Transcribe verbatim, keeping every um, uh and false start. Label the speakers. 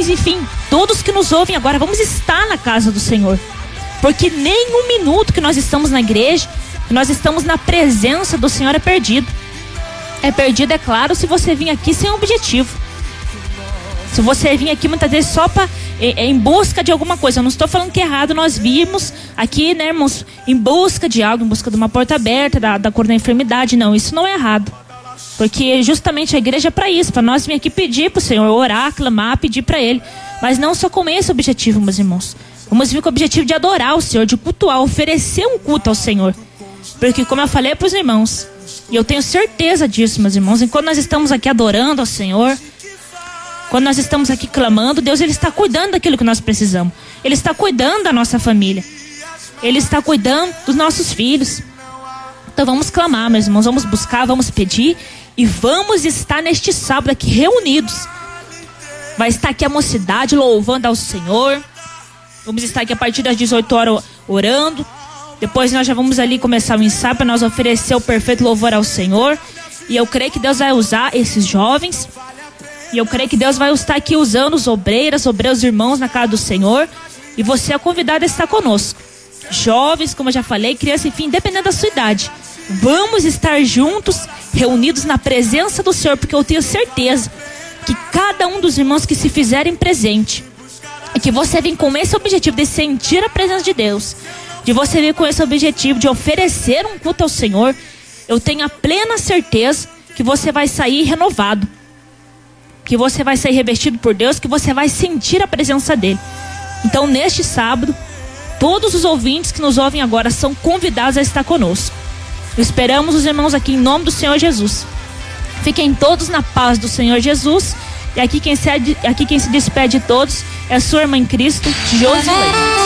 Speaker 1: jovens, enfim, todos que nos ouvem agora, vamos estar na casa do Senhor. Porque nem um minuto que nós estamos na igreja, que nós estamos na presença do Senhor é perdido. É perdido, é claro, se você vir aqui sem objetivo. Se você vir aqui muitas vezes só pra, em, em busca de alguma coisa. Eu não estou falando que é errado nós virmos aqui, né, irmãos, em busca de algo, em busca de uma porta aberta, da, da cor da enfermidade. Não, isso não é errado. Porque justamente a igreja é para isso, para nós vir aqui pedir para o Senhor, orar, clamar, pedir para Ele. Mas não só com esse objetivo, meus irmãos. Vamos vir com o objetivo de adorar o Senhor, de cultuar, oferecer um culto ao Senhor. Porque como eu falei para os irmãos, e eu tenho certeza disso, meus irmãos, enquanto nós estamos aqui adorando ao Senhor, quando nós estamos aqui clamando, Deus Ele está cuidando daquilo que nós precisamos. Ele está cuidando da nossa família. Ele está cuidando dos nossos filhos. Então vamos clamar, meus irmãos, vamos buscar, vamos pedir e vamos estar neste sábado aqui reunidos. Vai estar aqui a mocidade louvando ao Senhor. Vamos estar aqui a partir das dezoito horas orando. Depois nós já vamos ali começar o ensaio para nós oferecer o perfeito louvor ao Senhor. E eu creio que Deus vai usar esses jovens. E eu creio que Deus vai estar aqui usando os obreiras, obreiros irmãos na casa do Senhor. E você é convidado a estar conosco. Jovens, como eu já falei, crianças, enfim, independente da sua idade. Vamos estar juntos, reunidos na presença do Senhor, porque eu tenho certeza que cada um dos irmãos que se fizerem presente, e que você vem com esse objetivo de sentir a presença de Deus, de você vir com esse objetivo de oferecer um culto ao Senhor, eu tenho a plena certeza que você vai sair renovado, que você vai sair revestido por Deus, que você vai sentir a presença dele. Então neste sábado, todos os ouvintes que nos ouvem agora são convidados a estar conosco. Esperamos os irmãos aqui em nome do Senhor Jesus. Fiquem todos na paz do Senhor Jesus. E aqui quem se, aqui quem se despede de todos é a sua irmã em Cristo, Josilene.